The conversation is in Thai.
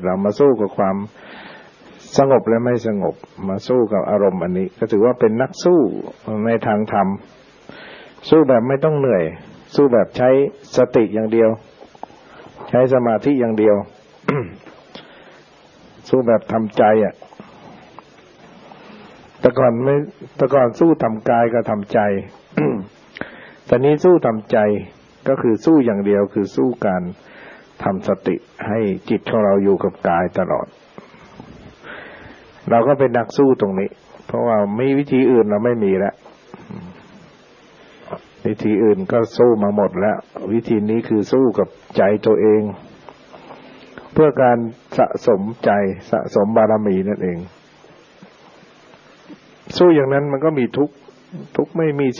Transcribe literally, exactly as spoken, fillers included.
เรามาสู้กับความสงบและไม่สงบมาสู้กับอารมณ์อันนี้ก็ถือว่าเป็นนักสู้ในทางธรรมสู้แบบไม่ต้องเหนื่อยสู้แบบใช้สติอย่างเดียวใช้สมาธิอย่างเดียว สู้แบบทำใจอ่ะแต่ก่อนไม่แต่ก่อนสู้ทำกายก็ทำใจ ตอนนี้สู้ทำใจก็คือสู้อย่างเดียวคือสู้การทำสติให้จิตของเราอยู่กับกายตลอดเราก็เป็นนักสู้ตรงนี้เพราะว่าไม่วิธีอื่นเราไม่มีแล้ววิธีอื่นก็สู้มาหมดแล้ววิธีนี้คือสู้กับใจตัวเองเพื่อการสะสมใจสะสมบารมีนั่นเองสู้อย่างนั้นมันก็มีทุกข์ทุกข์ไม่มี